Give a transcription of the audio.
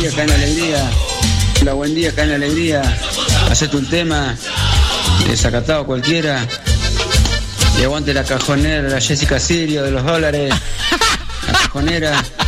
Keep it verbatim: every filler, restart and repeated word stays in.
día, caen alegría. Hola, buen día, caen alegría. Hacete un tema, desacatado cualquiera. Y aguante la cajonera, la Jessica Sirio de los dólares. La cajonera.